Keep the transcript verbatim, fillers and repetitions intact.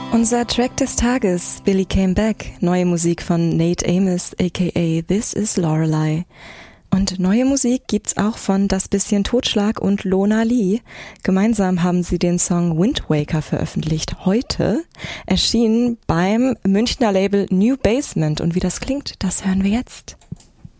Unser Track des Tages, Billy Came Back, neue Musik von Nate Amos, aka This is Lorelei. Und neue Musik gibt's auch von Das bisschen Totschlag und Lona Lee. Gemeinsam haben sie den Song Wind Waker veröffentlicht. Heute erschienen beim Münchner Label New Basement. Und wie das klingt, das hören wir jetzt.